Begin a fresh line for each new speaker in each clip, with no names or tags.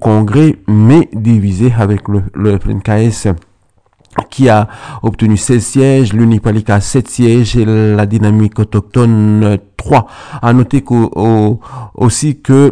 Congrès, mais divisé avec le FNKS qui a obtenu 16 sièges, l'Unipalica 7 sièges et la Dynamique autochtone 3. À noter aussi que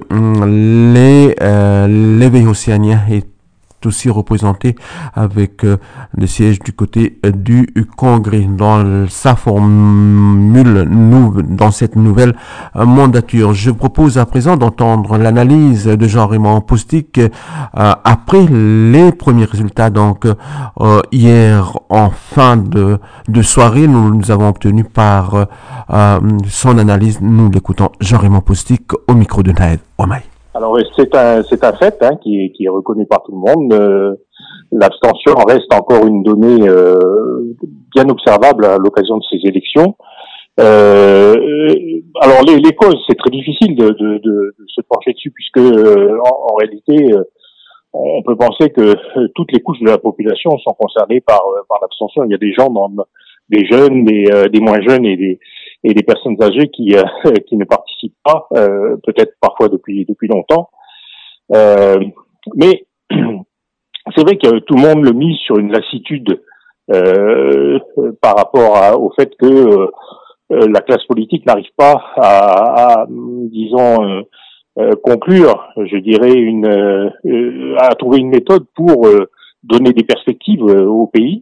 l'éveil océanien est aussi représenté avec des sièges du côté du Congrès dans sa formule dans cette nouvelle mandature. Je propose à présent d'entendre l'analyse de Jean-Raymond Postic après les premiers résultats. Donc hier en fin de soirée, nous avons obtenu par son analyse. Nous l'écoutons, Jean-Raymond Postic au micro de Naël Ouamay.
Alors c'est un fait qui est reconnu par tout le monde. L'abstention reste encore une donnée bien observable à l'occasion de ces élections. Alors les causes, c'est très difficile de se pencher dessus puisque en réalité on peut penser que toutes les couches de la population sont concernées par l'abstention. Il y a des gens, des jeunes, des moins jeunes et des personnes âgées qui ne participent pas, peut-être parfois depuis longtemps. Mais c'est vrai que tout le monde le mise sur une lassitude par rapport au fait que la classe politique n'arrive pas à disons conclure, je dirais, à trouver une méthode pour donner des perspectives au pays.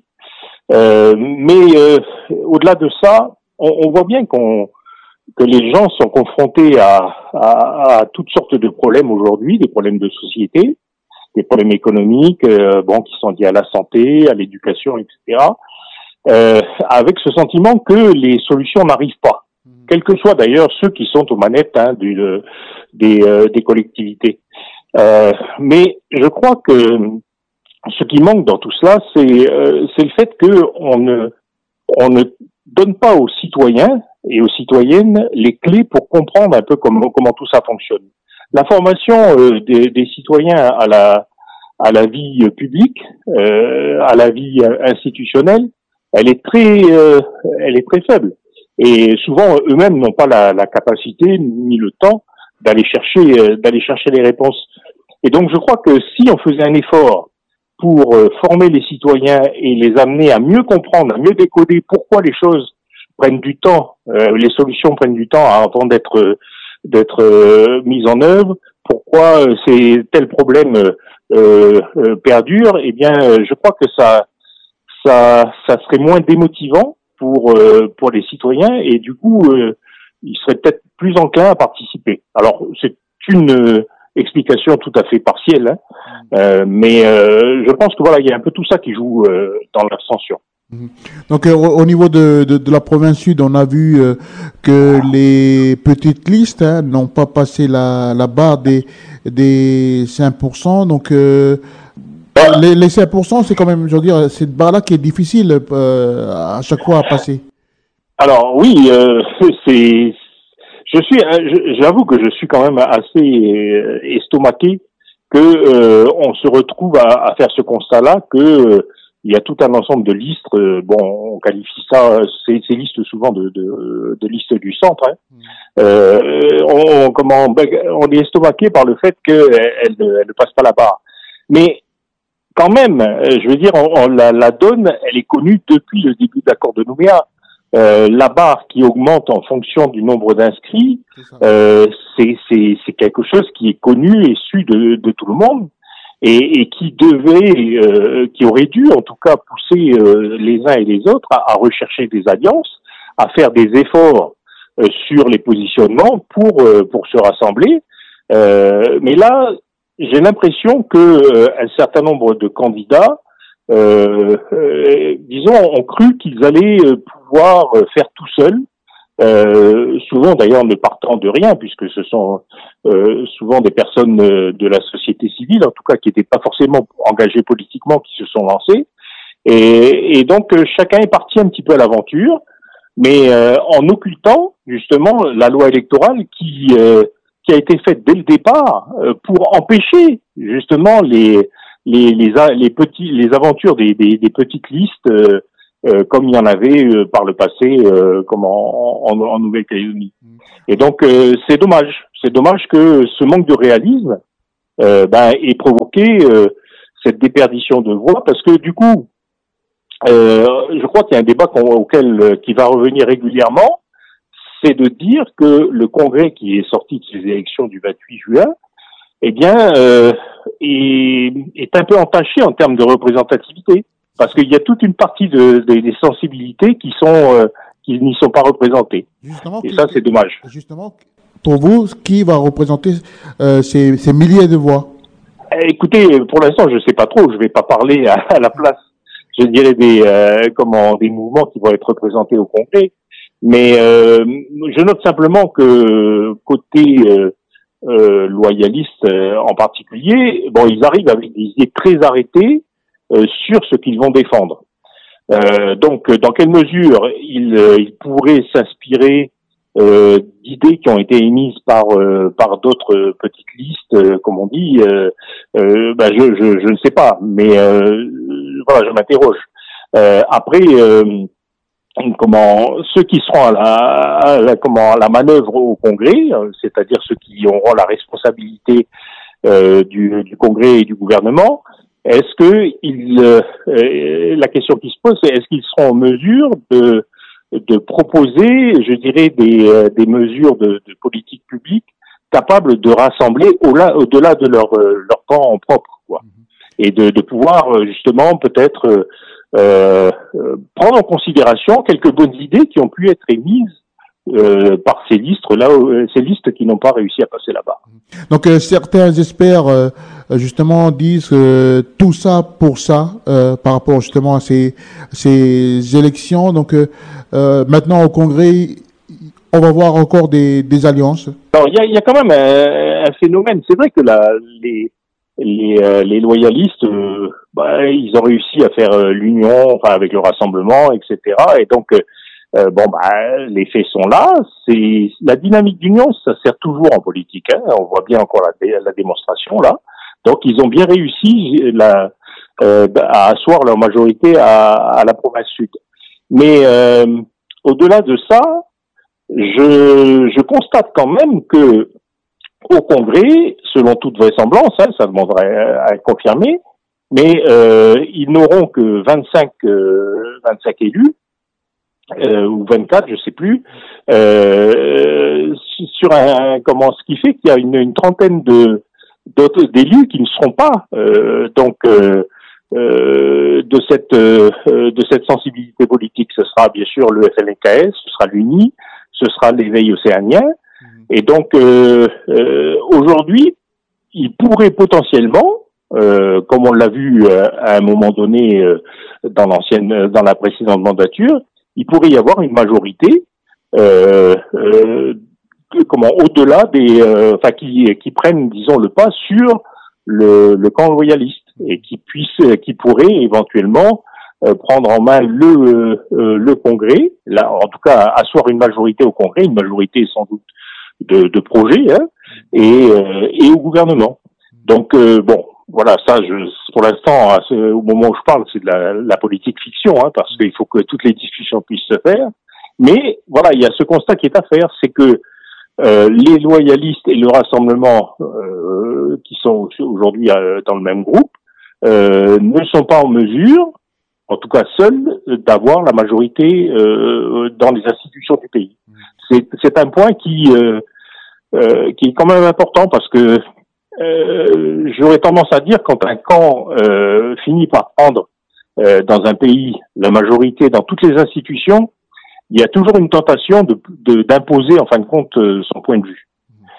Mais au-delà de ça, on voit bien que les gens sont confrontés à toutes sortes de problèmes aujourd'hui, des problèmes de société, des problèmes économiques, qui sont liés à la santé, à l'éducation, etc. Avec ce sentiment que les solutions n'arrivent pas, quels que soient d'ailleurs ceux qui sont aux manettes des collectivités. Mais je crois que ce qui manque dans tout cela, c'est le fait que on ne donne pas aux citoyens et aux citoyennes les clés pour comprendre un peu comment tout ça fonctionne. La formation des citoyens à la vie publique, à la vie institutionnelle, elle est très faible. Et souvent eux-mêmes n'ont pas la capacité ni le temps d'aller chercher les réponses. Et donc je crois que si on faisait un effort pour former les citoyens et les amener à mieux comprendre, à mieux décoder pourquoi les choses prennent du temps, les solutions prennent du temps avant d'être mises en œuvre, pourquoi tel problème perdure, eh bien je crois que ça serait moins démotivant pour les citoyens et du coup ils seraient peut-être plus enclins à participer. Alors c'est une explication tout à fait partielle, mais je pense que voilà, il y a un peu tout ça qui joue dans l'abstention.
Donc au niveau de la province sud, on a vu que les petites listes n'ont pas passé la barre des 5%. Donc les 5%, c'est quand même, je veux dire, cette barre-là qui est difficile à chaque fois à passer.
Alors oui, j'avoue que je suis quand même assez estomaqué que on se retrouve à faire ce constat-là que il y a tout un ensemble de listes. On qualifie ça, ces listes souvent de listes du centre. On est estomaqué par le fait qu'elles ne passent pas la barre. Mais quand même, je veux dire, la donne, elle est connue depuis le début de l'accord de Nouméa. La barre qui augmente en fonction du nombre d'inscrits, c'est quelque chose qui est connu et su de tout le monde et qui aurait dû en tout cas pousser les uns et les autres à rechercher des alliances, à faire des efforts sur les positionnements pour se rassembler. Mais là, j'ai l'impression que un certain nombre de candidats disons, ont cru qu'ils allaient pouvoir faire tout seuls, souvent d'ailleurs ne partant de rien, puisque ce sont souvent des personnes de la société civile, en tout cas qui n'étaient pas forcément engagées politiquement, qui se sont lancées. Et donc chacun est parti un petit peu à l'aventure, mais en occultant justement la loi électorale qui a été faite dès le départ pour empêcher justement les aventures des petites listes comme il y en avait par le passé comme en Nouvelle-Calédonie. Et donc c'est dommage que ce manque de réalisme ait provoqué cette déperdition de voix, parce que du coup, je crois qu'il y a un débat qui va revenir régulièrement, c'est de dire que le Congrès qui est sorti de ces élections du 28 juin, eh bien, est un peu entaché en termes de représentativité, parce qu'il y a toute une partie des sensibilités qui n'y sont pas représentées.
Justement,
et ça, c'est dommage.
Justement, pour vous, qui va représenter ces milliers de voix?
Écoutez, pour l'instant, je ne sais pas trop. Je ne vais pas parler à la place, je dirais, des mouvements qui vont être représentés au Congrès. Mais je note simplement que côté loyalistes en particulier, bon, ils arrivent avec des idées très arrêtées sur ce qu'ils vont défendre. Donc, dans quelle mesure ils pourraient s'inspirer d'idées qui ont été émises par d'autres petites listes, comme on dit, je ne sais pas, mais voilà, je m'interroge. Après, ceux qui seront à la manœuvre au Congrès, c'est-à-dire ceux qui auront la responsabilité du Congrès et du gouvernement, est-ce que la question qui se pose, c'est est-ce qu'ils seront en mesure de proposer, je dirais, des mesures de politique publique capables de rassembler au-delà de leur camp propre, quoi, et de pouvoir justement peut-être prendre en considération quelques bonnes idées qui ont pu être émises par ces listes qui n'ont pas réussi à passer là-bas.
Donc certains experts justement disent tout ça pour ça par rapport justement à ces élections. Donc maintenant au Congrès, on va voir encore des alliances.
Alors il y a quand même un phénomène. C'est vrai que les loyalistes, ils ont réussi à faire l'union, enfin avec le rassemblement, etc. Et donc les faits sont là. C'est la dynamique d'union, ça sert toujours en politique. Hein. On voit bien encore la démonstration là. Donc ils ont bien réussi à asseoir leur majorité à la province sud. Mais au-delà de ça, je constate quand même que au Congrès, selon toute vraisemblance, ça demanderait à être confirmé, mais ils n'auront que 25 élus. Ou 24, je sais plus, ce qui fait qu'il y a une trentaine d'élus qui ne seront pas de cette sensibilité politique. Ce sera bien sûr le FLNKS, ce sera l'UNI, ce sera l'éveil océanien, et donc aujourd'hui, il pourrait potentiellement, comme on l'a vu à un moment donné dans la précédente mandature, il pourrait y avoir une majorité, au-delà qui prennent, disons, le pas sur le camp loyaliste et qui pourrait éventuellement prendre en main le Congrès, là, en tout cas, asseoir une majorité au Congrès, une majorité sans doute de projets, hein, et au gouvernement. Donc, voilà, ça, pour l'instant, au moment où je parle, c'est de la politique fiction, hein, parce qu'il faut que toutes les discussions puissent se faire. Mais voilà, il y a ce constat qui est à faire, c'est que les loyalistes et le rassemblement, qui sont aujourd'hui dans le même groupe, ne sont pas en mesure, en tout cas seuls, d'avoir la majorité dans les institutions du pays. C'est un point qui est quand même important, parce que j'aurais tendance à dire, quand un camp finit par prendre dans un pays la majorité dans toutes les institutions, il y a toujours une tentation d'imposer en fin de compte son point de vue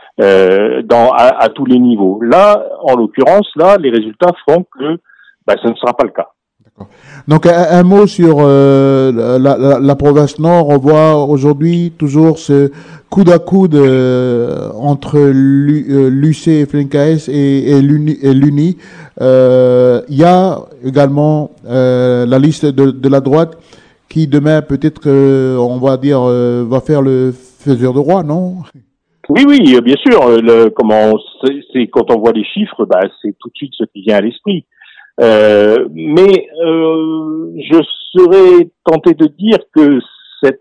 à tous les niveaux. Là, en l'occurrence, les résultats font que ce ne sera pas le cas.
Donc un mot sur la province Nord. On voit aujourd'hui toujours ce coude à coude entre l'UC FLNKS et l'UNI. Il y a également la liste de la droite qui demain peut-être, on va dire, va faire le faiseur de roi, non?
Oui, bien sûr. C'est quand on voit les chiffres, c'est tout de suite ce qui vient à l'esprit. Mais je serais tenté de dire que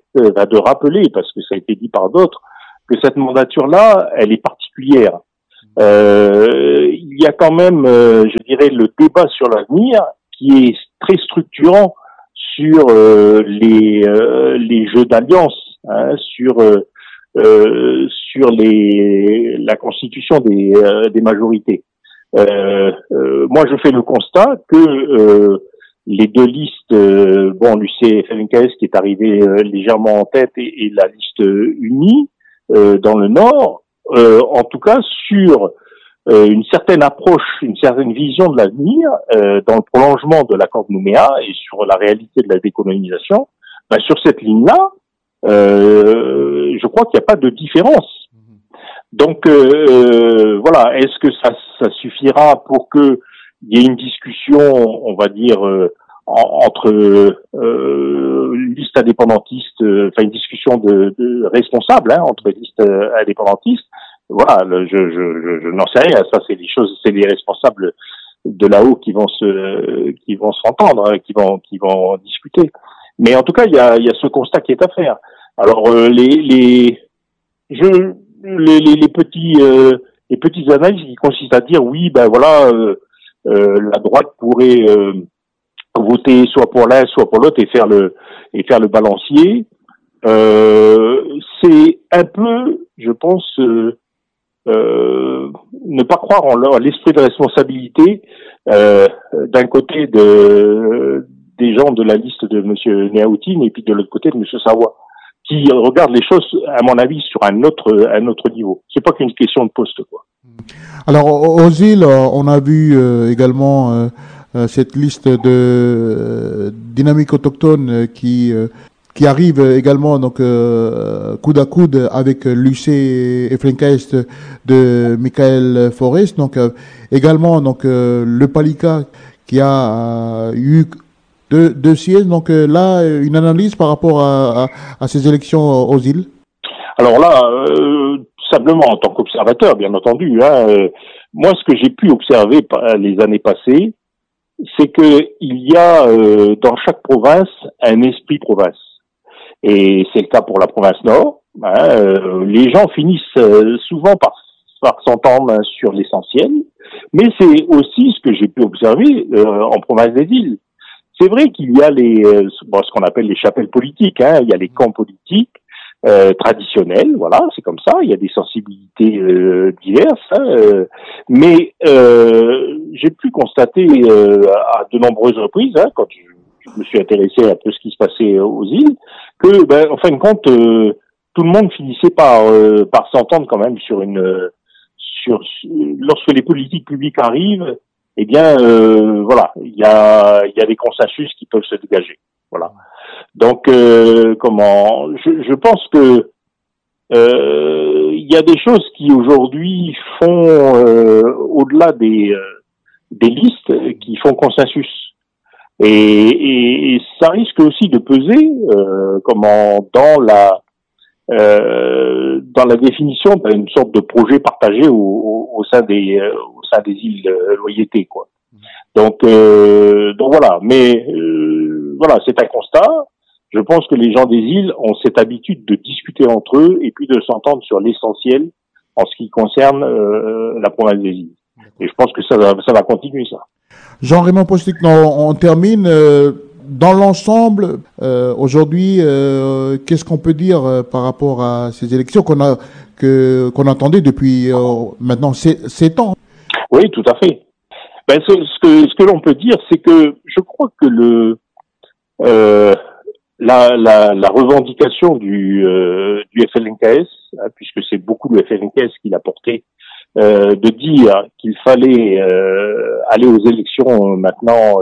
de rappeler, parce que ça a été dit par d'autres, que cette mandature-là, elle est particulière. Il y a quand même, je dirais, le débat sur l'avenir qui est très structurant sur les jeux d'alliance, hein, sur la constitution des majorités. Moi, je fais le constat que les deux listes, l'UC FLNKS qui est arrivé légèrement en tête et la liste unie dans le Nord, en tout cas sur une certaine approche, une certaine vision de l'avenir dans le prolongement de l'accord de Nouméa et sur la réalité de la décolonisation, sur cette ligne-là, je crois qu'il n'y a pas de différence. Donc voilà, est-ce que ça suffira pour que il y ait une discussion, on va dire, entre listes indépendantistes, une discussion de responsables entre listes indépendantistes. Voilà, je n'en sais rien. Ça, c'est les responsables de là-haut qui vont s'entendre, hein, qui vont discuter. Mais en tout cas, il y a ce constat qui est à faire. Alors les petites analyses qui consistent à dire oui, la droite pourrait voter soit pour l'un, soit pour l'autre et faire le balancier. C'est un peu, je pense, ne pas croire en l'esprit de responsabilité d'un côté des gens de la liste de Monsieur Néaoutine et puis de l'autre côté de Monsieur Savoie, qui regarde les choses, à mon avis, sur un autre niveau. C'est pas qu'une question de poste, quoi.
Alors, aux îles, on a vu également cette liste de dynamiques autochtones qui arrive également donc coude à coude avec l'UC FLNKS de Michael Forest. Donc également le Palika qui a eu deux sièges. Donc là, une analyse par rapport à ces élections aux îles.
Alors là, simplement en tant qu'observateur, bien entendu, moi ce que j'ai pu observer les années passées, c'est que il y a dans chaque province un esprit province. Et c'est le cas pour la province Nord. Les gens finissent souvent par s'entendre sur l'essentiel, mais c'est aussi ce que j'ai pu observer en province des îles. C'est vrai qu'il y a ce qu'on appelle les chapelles politiques, il y a les camps politiques traditionnels, voilà, c'est comme ça, il y a des sensibilités diverses, mais j'ai pu constater à de nombreuses reprises, quand je me suis intéressé à peu ce qui se passait aux îles, que, en fin de compte, tout le monde finissait par s'entendre quand même lorsque les politiques publiques arrivent, eh bien, il y a des consensus qui peuvent se dégager, voilà. Donc, je pense que il y a des choses qui aujourd'hui font au-delà des listes, qui font consensus. Et ça risque aussi de peser dans la définition d'une sorte de projet partagé au sein des îles Loyauté, quoi. Donc voilà, mais voilà, c'est un constat. Je pense que les gens des îles ont cette habitude de discuter entre eux et puis de s'entendre sur l'essentiel en ce qui concerne la province des îles. Et je pense que ça va continuer, ça.
Jean-Raymond Postic, on termine. Dans l'ensemble, aujourd'hui, qu'est-ce qu'on peut dire par rapport à ces élections qu'on attendait depuis maintenant 7 ans?
Oui, tout à fait. Ce que l'on peut dire, c'est que je crois que la revendication du FLNKS, puisque c'est beaucoup le FLNKS qui l'a porté, de dire qu'il fallait aller aux élections maintenant,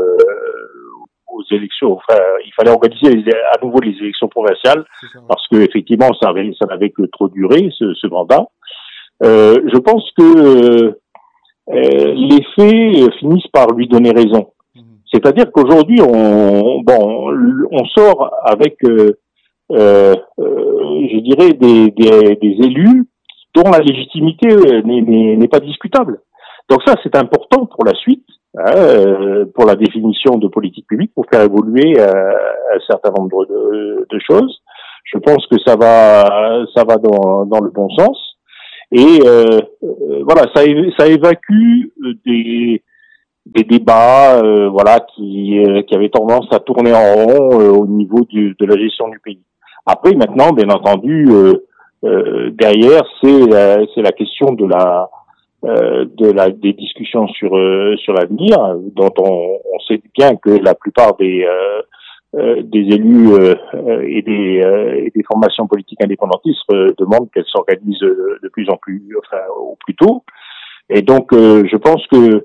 il fallait organiser à nouveau les élections provinciales, parce que effectivement ça n'avait que trop duré ce mandat. Je pense que les faits finissent par lui donner raison. C'est-à-dire qu'aujourd'hui on sort avec je dirais des élus dont la légitimité n'est pas discutable. Donc ça, c'est important pour la suite, pour la définition de politique publique, pour faire évoluer un certain nombre de choses. Je pense que ça va dans le bon sens. Et voilà, ça évacue des débats, voilà, qui avaient tendance à tourner en rond au niveau de la gestion du pays. Après, maintenant, bien entendu, derrière, c'est la question des discussions sur l'avenir, dont on sait bien que la plupart des élus et des formations politiques indépendantistes demandent qu'elles s'organisent de plus en plus, enfin, au plus tôt. Et donc, je pense que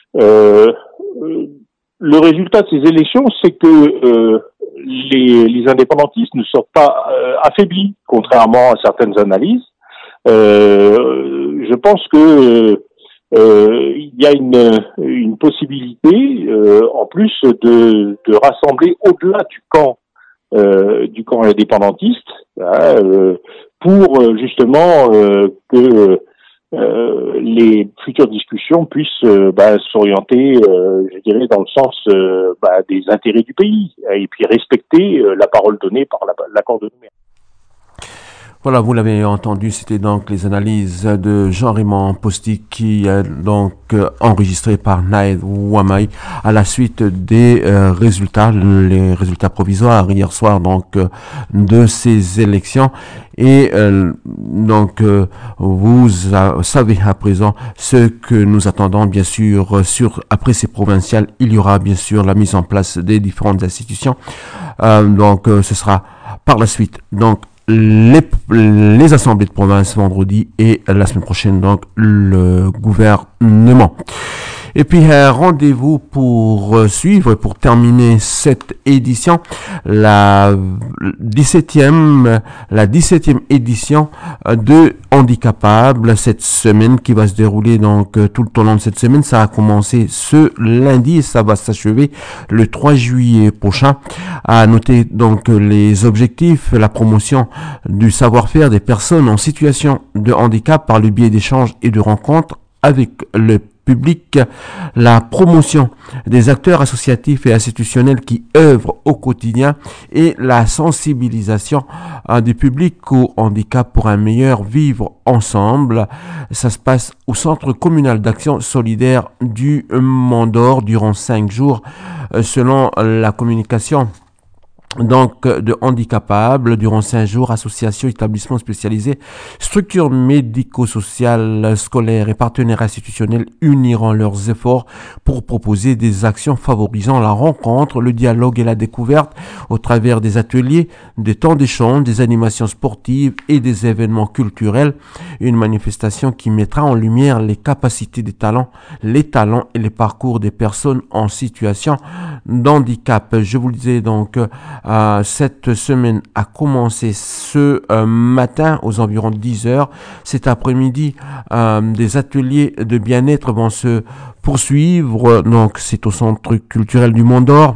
le résultat de ces élections, c'est que les indépendantistes ne sont pas affaiblis, contrairement à certaines analyses. Je pense que il y a une possibilité en plus de rassembler au-delà du camp indépendantiste, pour justement que les futures discussions puissent s'orienter, je dirais, dans le sens des intérêts du pays, et puis respecter la parole donnée par l'accord de Nouméa.
Voilà, vous l'avez entendu, c'était donc les analyses de Jean-Raymond Posty qui est donc enregistré par Naïd Ouammaï à la suite des les résultats provisoires hier soir donc de ces élections. Et donc vous savez à présent ce que nous attendons bien sûr après ces provinciales. Il y aura bien sûr la mise en place des différentes institutions. Donc ce sera par la suite donc les assemblées de province vendredi et la semaine prochaine donc le gouvernement. Et puis rendez-vous pour suivre, pour terminer cette édition, la 17e édition de Handicapable cette semaine qui va se dérouler donc tout le long de cette semaine. Ça a commencé ce lundi et ça va s'achever le 3 juillet prochain. À noter donc les objectifs, la promotion du savoir-faire des personnes en situation de handicap par le biais d'échanges et de rencontres avec le public, la promotion des acteurs associatifs et institutionnels qui œuvrent au quotidien et la sensibilisation du public au handicap pour un meilleur vivre ensemble. Ça se passe au Centre communal d'action solidaire du Mont-d'Or durant 5 jours selon la communication donc de Handicapable durant 5 jours, associations, établissements spécialisés, structures médico-sociales, scolaires et partenaires institutionnels uniront leurs efforts pour proposer des actions favorisant la rencontre, le dialogue et la découverte au travers des ateliers, des temps d'échange, des animations sportives et des événements culturels. Une manifestation qui mettra en lumière les capacités des talents, les talents et les parcours des personnes en situation d'handicap. Je vous le disais donc, cette semaine a commencé ce matin aux environs de 10 heures. Cet après-midi, des ateliers de bien-être vont se poursuivre. Donc, c'est au Centre culturel du Mont-d'Or.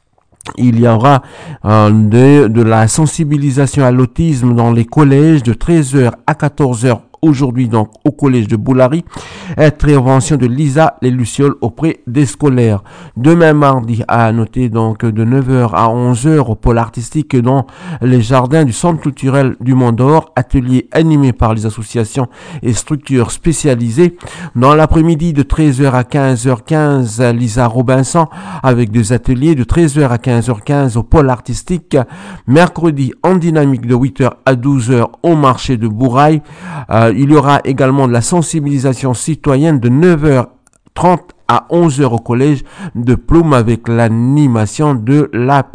Il y aura de la sensibilisation à l'autisme dans les collèges de 13h à 14h aujourd'hui donc au collège de Boulari. Intervention de Lisa Les Lucioles auprès des scolaires. Demain mardi, à noter donc de 9h à 11h au pôle artistique dans les jardins du Centre culturel du Mont-d'Or. Atelier animé par les associations et structures spécialisées. Dans l'après-midi de 13h à 15h15, Lisa Robinson avec des ateliers de 13h à 15h15 au pôle artistique. Mercredi en dynamique de 8h à 12h au marché de Bourail. Il y aura également de la sensibilisation citoyenne de 9h30 à 11h au collège de Ploum avec l'animation de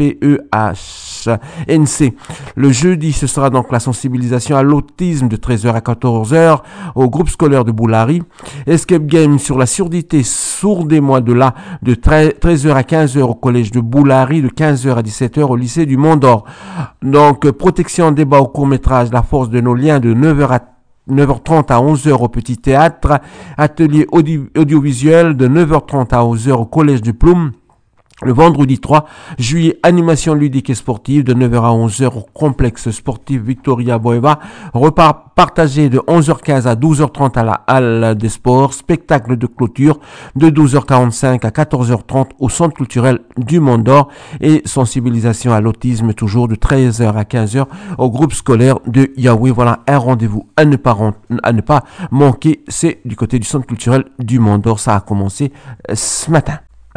l'APEHNC. Le jeudi, ce sera donc la sensibilisation à l'autisme de 13h à 14h au groupe scolaire de Boulari. Escape Game sur la surdité sourde et moi de 13h à 15h au collège de Boulari, de 15h à 17h au lycée du Mont-d'Or. Donc, protection, débat au court-métrage, la force de nos liens de 9h30 à 11h au Petit Théâtre, atelier audiovisuel de 9h30 à 11h au Collège du Ploum, Le vendredi 3 juillet, animation ludique et sportive de 9h à 11h au complexe sportif Victoria Boeva. Repas partagé de 11h15 à 12h30 à la halle des sports. Spectacle de clôture de 12h45 à 14h30 au centre culturel du Mont d'Or. Et sensibilisation à l'autisme toujours de 13h à 15h au groupe scolaire de Yahweh. Voilà un rendez-vous à ne pas manquer. C'est du côté du centre culturel du Mont d'Or. Ça a commencé ce matin.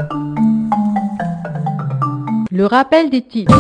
Le rappel des titres.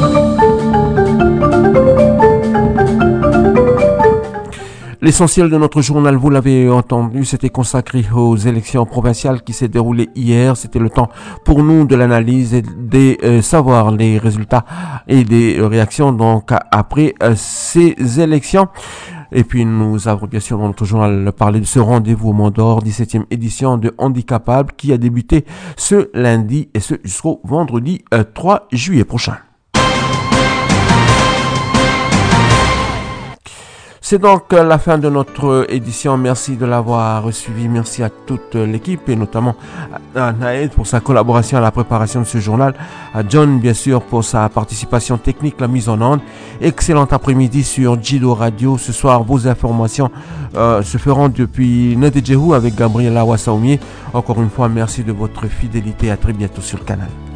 L'essentiel de notre journal, vous l'avez entendu, c'était consacré aux élections provinciales qui s'est déroulées hier. C'était le temps pour nous de l'analyse et de savoir les résultats et des réactions donc après ces élections. Et puis nous avons bien sûr dans notre journal parlé de ce rendez-vous au Mont d'Or, 17e édition de Handicapable qui a débuté ce lundi et ce jusqu'au vendredi 3 juillet prochain. C'est donc la fin de notre édition. Merci de l'avoir suivi. Merci à toute l'équipe et notamment à Naël pour sa collaboration à la préparation de ce journal. À John, bien sûr, pour sa participation technique, la mise en onde. Excellent après-midi sur Jido Radio. Ce soir, vos informations se feront depuis Ndedjehu avec Gabriela Wassaomier. Encore une fois, merci de votre fidélité. À très bientôt sur le canal.